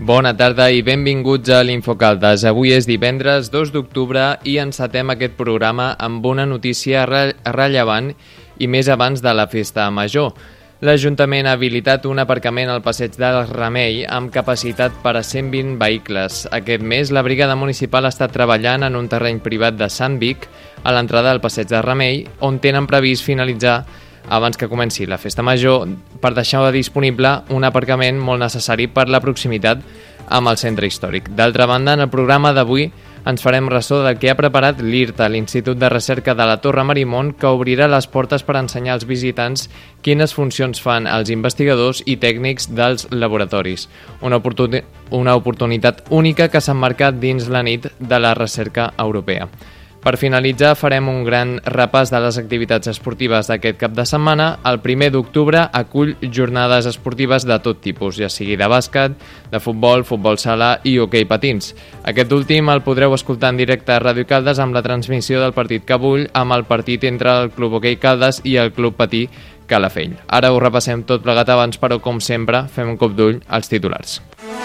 Bona tarda i benvinguts a l'Infocaldes. Avui és divendres 2 d'octubre i encetem aquest programa amb una notícia rellevant i més abans de la festa major. L'Ajuntament ha habilitat un aparcament al passeig del Remei amb capacitat per a 120 vehicles. Aquest mes, la brigada municipal ha estat treballant en un terreny privat de Sant Vic, a l'entrada del passeig del Remei, on tenen previst finalitzar abans que comenci la festa major per deixar disponible un aparcament molt necessari per la proximitat amb el centre històric. D'altra banda, en el programa d'avui ens farem ressò del que ha preparat l'IRTA, l'Institut de Recerca de la Torre Marimon, que obrirà les portes per ensenyar als visitants quines funcions fan els investigadors i tècnics dels laboratoris. Una oportunitat única que s'ha emmarcat dins la nit de la recerca europea. Per finalitzar, farem un gran repàs de les activitats esportives d'aquest cap de setmana. El 1 d'octubre acull jornades esportives de tot tipus, ja sigui de bàsquet, de futbol, futbol sala i hoquei patins. Aquest últim el podreu escoltar en directe a Ràdio Caldes amb la transmissió del partit Cabull, amb el partit entre el Club Hoquei Caldes i el Club Patí Calafell. Ara ho repassem tot plegat abans, però com sempre fem un cop d'ull als titulars.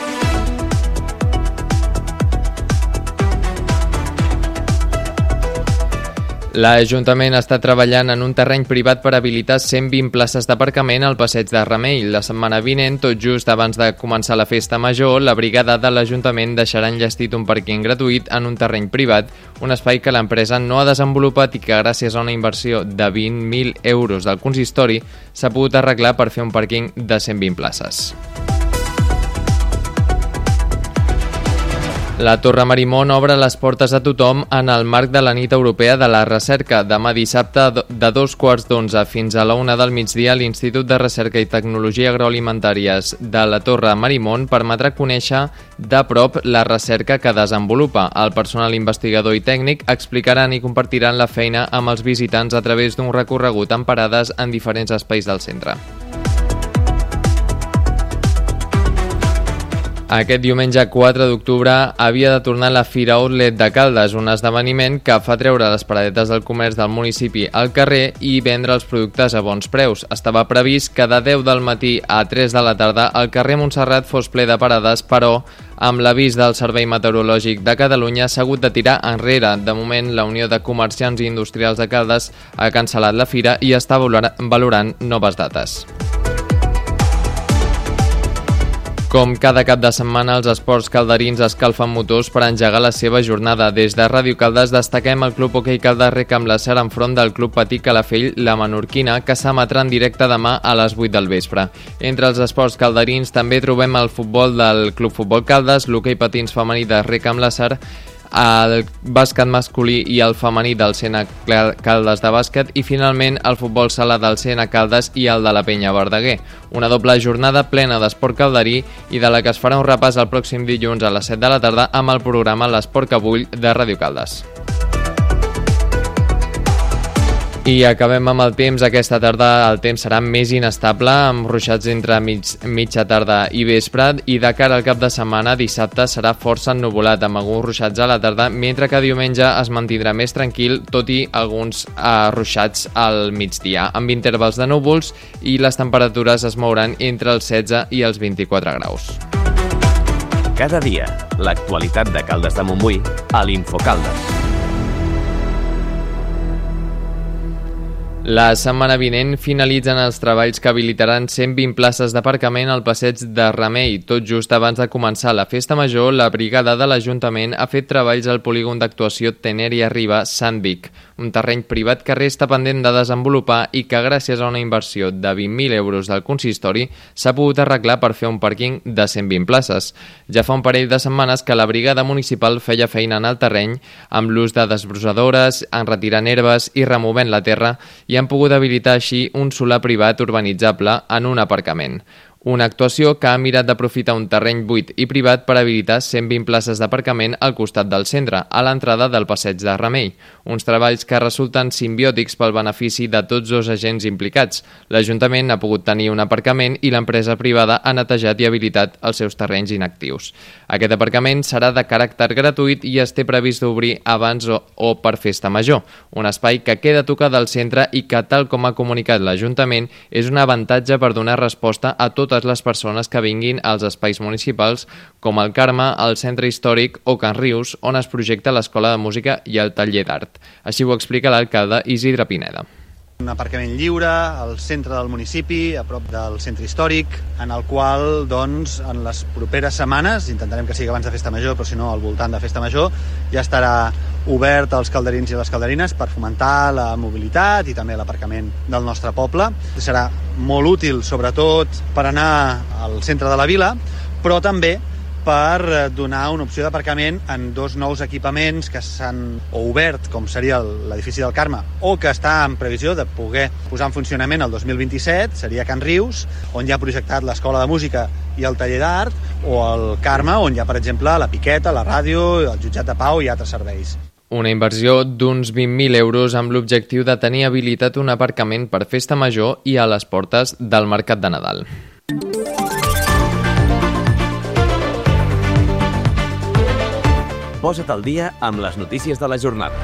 L'Ajuntament està treballant en un terreny privat per habilitar 120 places d'aparcament al passeig de Remei. La setmana vinent, tot just abans de començar la festa major, la brigada de l'Ajuntament deixarà enllestit un pàrquing gratuït en un terreny privat, un espai que l'empresa no ha desenvolupat i que gràcies a una inversió de 20.000 euros del consistori s'ha pogut arreglar per fer un pàrquing de 120 places. La Torre Marimon obre les portes a tothom en el marc de la Nit Europea de la Recerca. Demà dissabte, de 2:15 fins a la 1 del migdia, l'Institut de Recerca i Tecnologia Agroalimentàries de la Torre Marimon permetrà conèixer de prop la recerca que desenvolupa. El personal investigador i tècnic explicaran i compartiran la feina amb els visitants a través d'un recorregut en parades en diferents espais del centre. Aquest diumenge 4 d'octubre havia de tornar la Fira Outlet de Caldes, un esdeveniment que fa treure les paradetes del comerç del municipi al carrer i vendre els productes a bons preus. Estava previst que de 10 del matí a 3 de la tarda el carrer Montserrat fos ple de parades, però amb l'avís del Servei Meteorològic de Catalunya s'ha hagut de tirar enrere. De moment, la Unió de Comerciants i Industrials de Caldes ha cancel·lat la fira i està valorant noves dates. Com cada cap de setmana, els esports calderins escalfen motors per engegar la seva jornada. Des de Ràdio Caldes destaquem el Club Hoquei Caldes Rec amb la Ser enfront del Club Patí Calafell, la Menorquina, que s'emetrà en directe demà a les 8 del vespre. Entre els esports calderins també trobem el futbol del Club Futbol Caldes, l'hoquei patins femení de Rec amb la Ser, el bàsquet masculí i el femení del Sena Caldes de bàsquet i finalment el futbol sala del Sena Caldes i el de la Penya Verdaguer. Una doble jornada plena d'esport calderí i de la que es farà un repàs el pròxim dilluns a les 7 de la tarda amb el programa L'Esport que vull de Ràdio Caldes. I acabem amb el temps. Aquesta tarda el temps serà més inestable, amb ruixats entre mitja tarda i vespre, i de cara al cap de setmana, dissabte serà força ennuvolat, amb alguns ruixats a la tarda, mentre que diumenge es mantindrà més tranquil, tot i alguns ruixats al migdia, amb intervals de núvols, i les temperatures es mouran entre els 16 i els 24 graus. Cada dia, l'actualitat de Caldes de Montbui a l'Infocaldes. La setmana vinent finalitzen els treballs que habilitaran 120 places d'aparcament al passeig de Remei. Tot just abans de començar la festa major, la brigada de l'Ajuntament ha fet treballs al polígon d'actuació Teneria Riba Sant Vic, un terreny privat que resta pendent de desenvolupar i que gràcies a una inversió de 20.000 euros del consistori s'ha pogut arreglar per fer un pàrquing de 120 places. Ja fa un parell de setmanes que la brigada municipal feia feina en el terreny amb l'ús de desbrossadores, enretirant herbes i removent la terra, i han pogut habilitar així un solar privat urbanitzable en un aparcament. Una actuació que ha mirat d'aprofitar un terreny buit i privat per habilitar 120 places d'aparcament al costat del centre, a l'entrada del passeig de Remei. Uns treballs que resulten simbiòtics pel benefici de tots dos agents implicats. L'Ajuntament ha pogut tenir un aparcament i l'empresa privada ha netejat i habilitat els seus terrenys inactius. Aquest aparcament serà de caràcter gratuït i es té previst d'obrir abans o per festa major, un espai que queda a tocar del centre i que, tal com ha comunicat l'Ajuntament, és un avantatge per donar resposta a tot totes les persones que vinguin als espais municipals com el Carme, el Centre Històric o Can Rius, on es projecta l'Escola de Música i el Taller d'Art. Així ho explica l'alcalde Isidre Pineda. Un aparcament lliure al centre del municipi, a prop del centre històric, en el qual, doncs, en les properes setmanes, intentarem que sigui abans de Festa Major, però si no, al voltant de Festa Major, ja estarà obert als calderins i les calderines per fomentar la mobilitat i també l'aparcament del nostre poble. Serà molt útil, sobretot, per anar al centre de la vila, però també per donar una opció d'aparcament en 2 nous equipaments que s'han obert, com seria l'edifici del Carme, o que està en previsió de poder posar en funcionament el 2027, seria Can Rius, on hi ha projectat l'Escola de Música i el Taller d'Art, o el Carme, on hi ha, per exemple, la Piqueta, la ràdio, el jutjat de pau i altres serveis. Una inversió d'uns 20.000 euros amb l'objectiu de tenir habilitat un aparcament per Festa Major i a les portes del Mercat de Nadal. Posa't al dia amb les notícies de la jornada.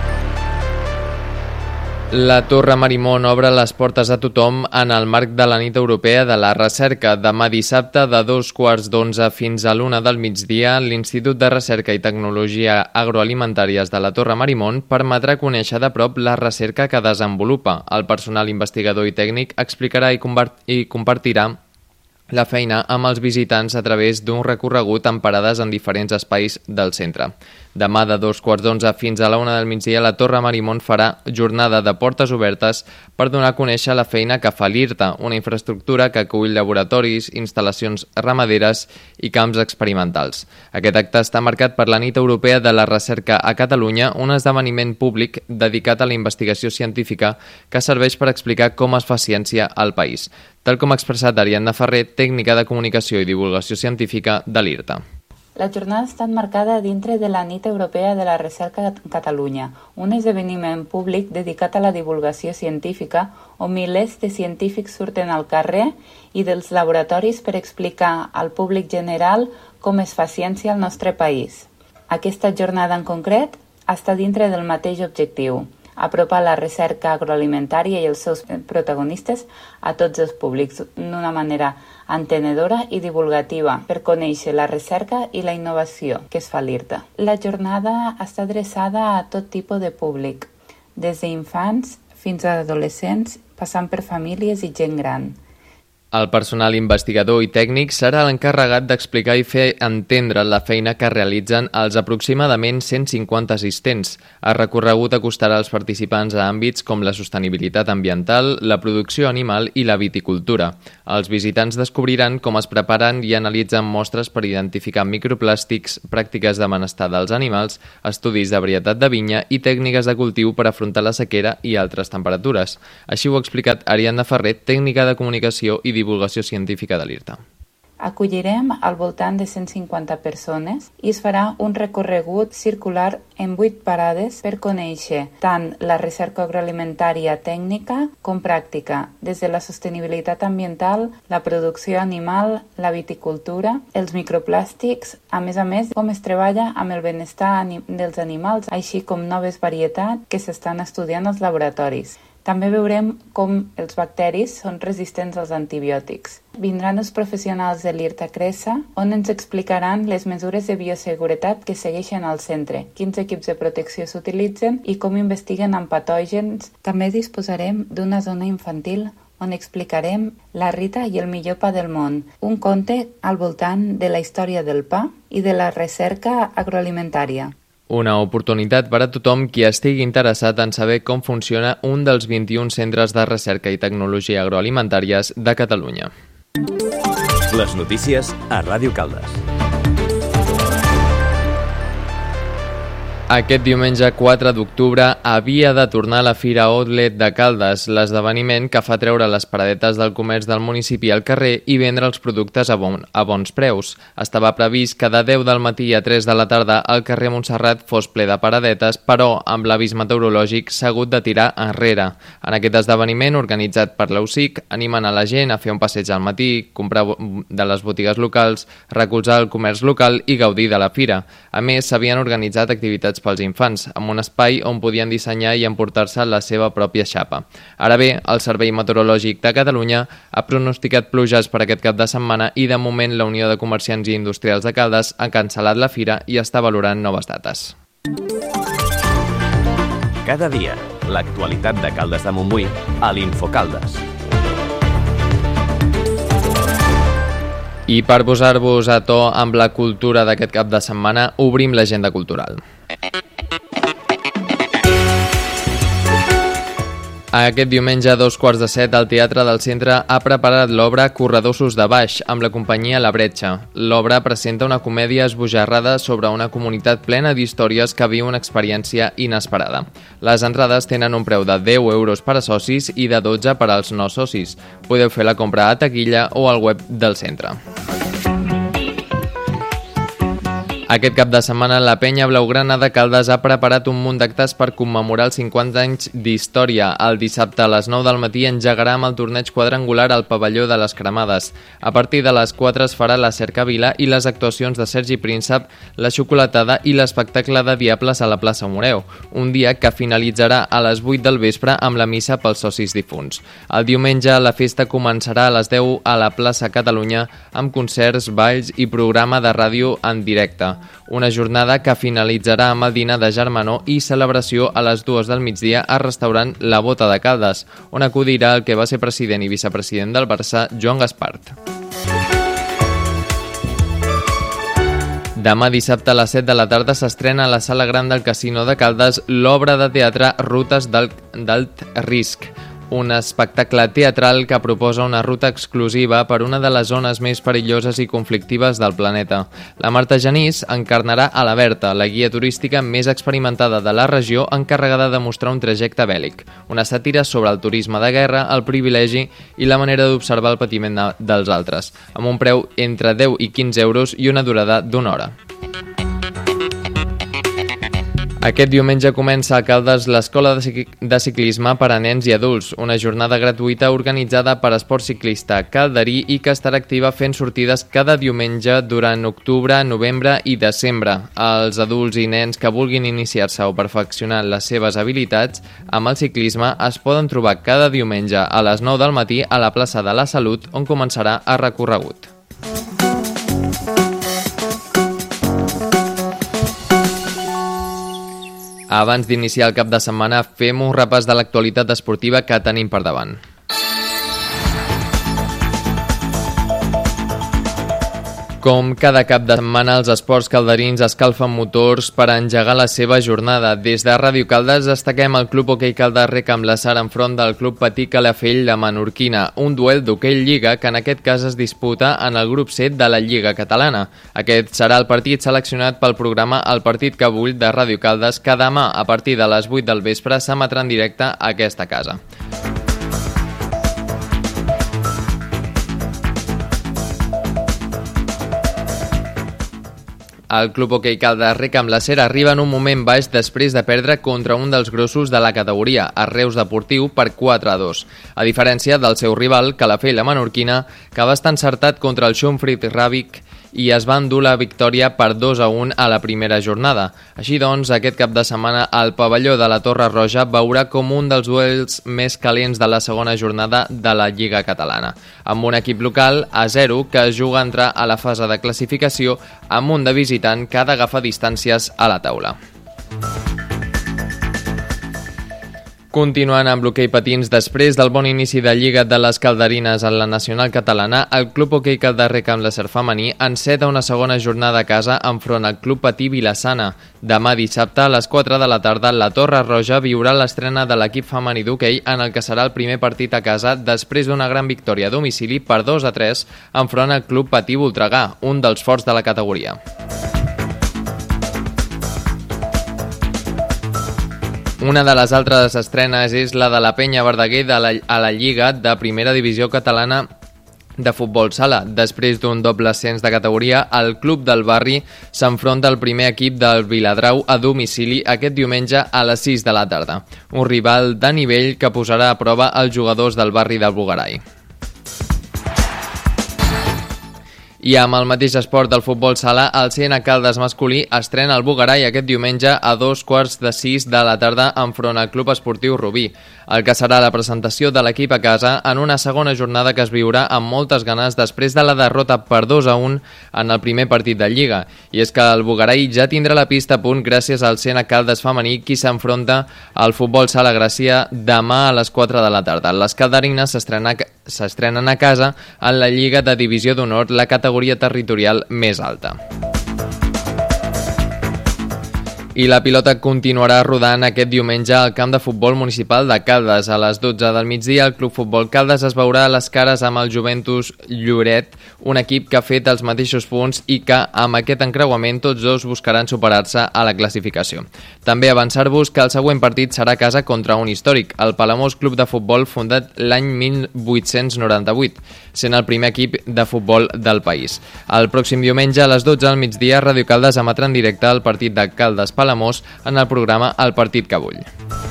La Torre Marimon obre les portes a tothom en el marc de la Nit Europea de la Recerca. Demà dissabte, de 2:15 fins a l'1 del migdia, l'Institut de Recerca i Tecnologia Agroalimentàries de la Torre Marimon permetrà conèixer de prop la recerca que desenvolupa. El personal investigador i tècnic explicarà i compartirà la feina amb els visitants a través d'un recorregut amb parades en diferents espais del centre. Demà de 2:15 fins a la 1 del migdia la Torre Marimon farà jornada de portes obertes per donar a conèixer la feina que fa l'IRTA, una infraestructura que acull laboratoris, instal·lacions ramaderes i camps experimentals. Aquest acte està marcat per la Nit Europea de la Recerca a Catalunya, un esdeveniment públic dedicat a la investigació científica que serveix per explicar com es fa ciència al país, tal com ha expressat Ariadna Ferrer, tècnica de comunicació i divulgació científica de l'IRTA. La jornada està enmarcada dintre de la Nit Europea de la Recerca a Catalunya, un esdeveniment públic dedicat a la divulgació científica on milers de científics surten al carrer i dels laboratoris per explicar al públic general com es fa ciència al nostre país. Aquesta jornada en concret està dintre del mateix objectiu: apropar la recerca agroalimentària i els seus protagonistes a tots els públics d'una manera entenedora i divulgativa per conèixer la recerca i la innovació que es fa a l'IRTA. La jornada està adreçada a tot tipus de públic, des d'infants fins a adolescents, passant per famílies i gent gran. El personal investigador i tècnic serà l'encarregat d'explicar i fer entendre la feina que realitzen els aproximadament 150 assistents. El recorregut acostarà als participants a àmbits com la sostenibilitat ambiental, la producció animal i la viticultura. Els visitants descobriran com es preparen i analitzen mostres per identificar microplàstics, pràctiques de benestar dels animals, estudis de varietat de vinya i tècniques de cultiu per afrontar la sequera i altres temperatures. Així ho ha explicat Ariadna Ferrer, tècnica de comunicació i divulgació científica de l'IRTA. Acollirem al voltant de 150 persones i es farà un recorregut circular en 8 parades per conèixer tant la recerca agroalimentària tècnica com pràctica, des de la sostenibilitat ambiental, la producció animal, la viticultura, els microplàstics, a més, com es treballa amb el benestar dels animals, així com noves varietats que s'estan estudiant als laboratoris. També veurem com els bacteris són resistents als antibiòtics. Vindran els professionals de l'IRTA Cresa, on ens explicaran les mesures de bioseguretat que segueixen al centre, quins equips de protecció s'utilitzen i com investiguen amb patògens. També disposarem d'una zona infantil on explicarem La Rita i el millor pa del món, un conte al voltant de la història del pa i de la recerca agroalimentària. Una oportunitat per a tothom qui estigui interessat en saber com funciona un dels 21 centres de recerca i tecnologia agroalimentàries de Catalunya. Les notícies a Ràdio Caldes. Aquest diumenge 4 d'octubre havia de tornar la Fira Outlet de Caldes, l'esdeveniment que fa treure les paradetes del comerç del municipi al carrer i vendre els productes a bons preus. Estava previst que de 10 del matí a 3 de la tarda el carrer Montserrat fos ple de paradetes, però amb l'avís meteorològic s'ha hagut de tirar enrere. En aquest esdeveniment, organitzat per l'UCIC, animen a la gent a fer un passeig al matí, comprar de les botigues locals, recolzar el comerç local i gaudir de la fira. A més, s'havien organitzat activitats dissenyats pels infants, amb un espai on podien dissenyar i emportar-se la seva pròpia xapa. Ara bé, el Servei Meteorològic de Catalunya ha pronosticat pluges per aquest cap de setmana i de moment la Unió de Comerciants i Industrials de Caldes ha cancel·lat la fira i està valorant noves dates. Cada dia, l'actualitat de Caldes de Montbui a l'Infocaldes. I per posar-vos a to amb la cultura d'aquest cap de setmana, obrim l'agenda cultural. Aquest diumenge a 2:15 el Teatre del Centre ha preparat l'obra Corredossos de Baix amb la companyia La Bretxa. L'obra presenta una comèdia esbojarrada sobre una comunitat plena d'històries que viu una experiència inesperada. Les entrades tenen un preu de 10 euros per a socis i de 12 per als no socis. Podeu fer la compra a taquilla o al web del centre. Aquest cap de setmana la Penya Blaugrana de Caldes ha preparat un munt d'actes per commemorar els 50 anys d'història. El dissabte a les 9 del matí engegarà amb el torneig quadrangular al pavelló de les Cremades. A partir de les 4 es farà la cercavila i les actuacions de Sergi Príncep, la xocolatada i l'espectacle de Diables a la plaça Moreu, un dia que finalitzarà a les 8 del vespre amb la missa pels socis difunts. El diumenge la festa començarà a les 10 a la plaça Catalunya amb concerts, balls i programa de ràdio en directe. Una jornada que finalitzarà amb el dinar de germanor i celebració a les 2 del migdia al restaurant La Bota de Caldes, on acudirà el que va ser president i vicepresident del Barça, Joan Gaspart. Demà dissabte a les 7 de la tarda s'estrena a la Sala Gran del Casino de Caldes l'obra de teatre Rutes d'Alt Risc, un espectacle teatral que proposa una ruta exclusiva per una de les zones més perilloses i conflictives del planeta. La Marta Genís encarnarà a la Berta, la guia turística més experimentada de la regió encarregada de mostrar un trajecte bèl·lic, una sàtira sobre el turisme de guerra, el privilegi i la manera d'observar el patiment dels altres, amb un preu entre 10 i 15 euros i una durada d'una hora. Aquest diumenge comença a Caldes l'Escola de Ciclisme per a nens i adults, una jornada gratuïta organitzada per Esport Ciclista Calderí i que estarà activa fent sortides cada diumenge durant octubre, novembre i desembre. Els adults i nens que vulguin iniciar-se o perfeccionar les seves habilitats amb el ciclisme es poden trobar cada diumenge a les 9 del matí a la plaça de la Salut, on començarà el recorregut. Abans d'iniciar el cap de setmana, fem un repàs de l'actualitat esportiva que tenim per davant. Com cada cap de setmana, els esports calderins escalfen motors per engegar la seva jornada. Des de Ràdio Caldes destaquem el Club Hoquei Caldes Rec amb la Sara enfront del Club Patí Calafell de Menorquina, un duel d'hoquei lliga que en aquest cas es disputa en el grup 7 de la Lliga Catalana. Aquest serà el partit seleccionat pel programa El Partit que vull de Ràdio Caldes, que demà a partir de les 8 del vespre s'emetrà en directe a aquesta casa. El Club Hoquei Caldes Rec amb la Cera arriba en un moment baix després de perdre contra un dels grossos de la categoria, el Reus Deportiu, per 4-2. A diferència del seu rival, Calafell la Menorquina, que va estar encertat contra el Schumfrit Ràbic i es va endur la victòria per 2-1 a la primera jornada. Així doncs, aquest cap de setmana el pavelló de la Torre Roja veurà com un dels duels més calents de la segona jornada de la Lliga Catalana, amb un equip local a 0 que es juga a entrar a la fase de classificació amb un de visitant que ha d'agafar distàncies a la taula. Continuant amb l'hoquei patins, després del bon inici de Lliga de les Calderines en la nacional catalana, el Club Hoquei Caldes Rec amb l'Acer femení enceta una segona jornada a casa enfront al Club Patí Vilassana. Demà dissabte a les 4 de la tarda, la Torre Roja viurà l'estrena de l'equip femení d'hoquei en el que serà el primer partit a casa després d'una gran victòria a domicili per 2-3 enfront al Club Patí Voltregà, un dels forts de la categoria. Una de les altres estrenes és la de la Penya Verdaguer a la Lliga de Primera Divisió Catalana de Futbol Sala. Després d'un doble ascens de categoria, el Club del Barri s'enfronta al primer equip del Viladrau a domicili aquest diumenge a les 6 de la tarda. Un rival de nivell que posarà a prova els jugadors del barri del Bugarai. I amb el mateix esport del futbol sala, el CN Caldes masculí estrena el Bugarai aquest diumenge a 5:45 de la tarda enfront al Club Esportiu Rubí, el que serà la presentació de l'equip a casa en una segona jornada que es viurà amb moltes ganes després de la derrota per 2-1 en el primer partit de Lliga. I és que el Bugarai ja tindrà la pista a punt gràcies al CN Caldes femení, qui s'enfronta al futbol sala Gràcia demà a les 4 de la tarda. Les calderines s'estrenen a casa en la Lliga de Divisió d'Honor, la categoria territorial més alta. I la pilota continuarà rodant aquest diumenge al camp de futbol municipal de Caldes. A les 12 del migdia, el Club Futbol Caldes es veurà a les cares amb el Joventus Lloret, un equip que ha fet els mateixos punts i que, amb aquest encreuament, tots dos buscaran superar-se a la classificació. També avançar-vos que el següent partit serà a casa contra un històric, el Palamós Club de Futbol, fundat l'any 1898, sent el primer equip de futbol del país. El pròxim diumenge, a les 12 del migdia, Ràdio Caldes emetrà en directe el partit de Caldes Palamós en el programa El Partit que vull.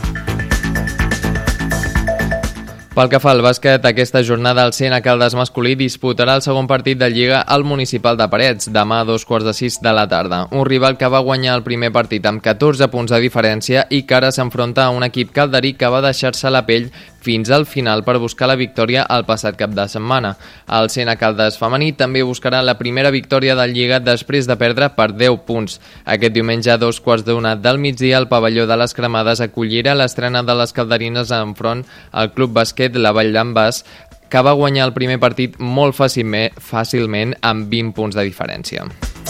Pel que fa al bàsquet, aquesta jornada el CN Caldes masculí disputarà el segon partit de Lliga al Municipal de Parets, demà a 5:45 de la tarda. Un rival que va guanyar el primer partit amb 14 punts de diferència i que ara s'enfronta a un equip calderí que va deixar-se la pell fins al final per buscar la victòria el passat cap de setmana. El CN Caldes femení també buscarà la primera victòria de Lliga després de perdre per 10 punts. Aquest diumenge a 2:15 del migdia el pavelló de les Cremades acollirà l'estrena de les calderines enfront al Club Bàsquet La Vall d'en Bas, que va guanyar el primer partit molt fàcilment amb 20 punts de diferència.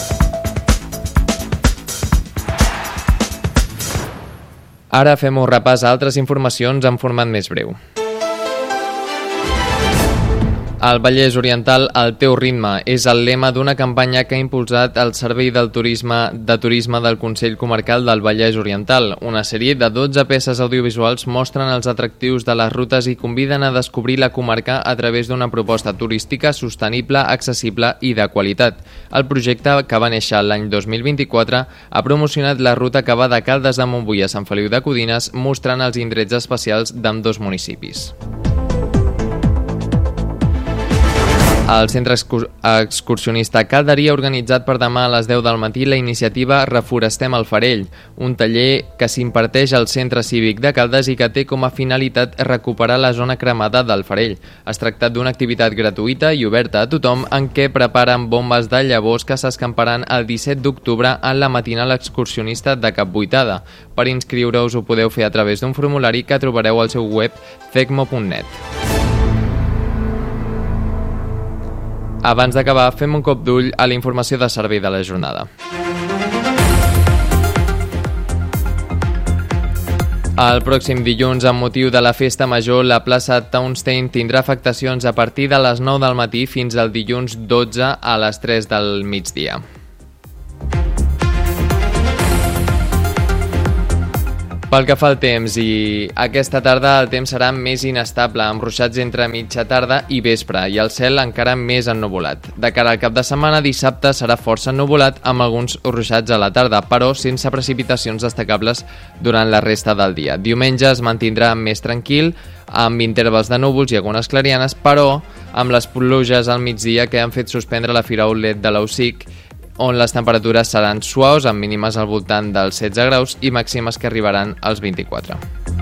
Ara fem un repàs a altres informacions en format més breu. Al Vallès Oriental, el teu ritme és el lema d'una campanya que ha impulsat el Servei del Turisme del Consell Comarcal del Vallès Oriental. Una sèrie de 12 peces audiovisuals mostren els atractius de les rutes i conviden a descobrir la comarca a través d'una proposta turística sostenible, accessible i de qualitat. El projecte, que va néixer l'any 2024, ha promocionat la ruta que va de Caldes de Montbui a Sant Feliu de Codines, mostrant els indrets especials d'ambdós municipis. El Centre Excursionista Calderí ha organitzat per demà a les 10 del matí la iniciativa Reforestem el Farell, un taller que s'imparteix al Centre Cívic de Caldes i que té com a finalitat recuperar la zona cremada del Farell. Es tracta d'una activitat gratuïta i oberta a tothom en què preparen bombes de llavors que s'escamparan el 17 d'octubre en la matinal excursionista de Capbuitada. Per inscriure-us ho podeu fer a través d'un formulari que trobareu al seu web cecmo.net. Abans d'acabar, fem un cop d'ull a la informació de servei de la jornada. El pròxim dilluns, amb motiu de la Festa Major, la plaça Townstein tindrà afectacions a partir de les 9 del matí fins al dilluns 12 a les 3 del migdia. Pel que fa al temps, i aquesta tarda el temps serà més inestable, amb ruixats entre mitja tarda i vespre, i el cel encara més ennuvolat. De cara al cap de setmana, dissabte serà força ennuvolat, amb alguns ruixats a la tarda, però sense precipitacions destacables durant la resta del dia. Diumenge es mantindrà més tranquil, amb intervals de núvols i algunes clarianes, però amb les pluges al migdia que han fet suspendre la Fira Outlet de l'Ausic, on les temperatures seran suaus, amb mínimes al voltant dels 16 graus i màximes que arribaran als 24.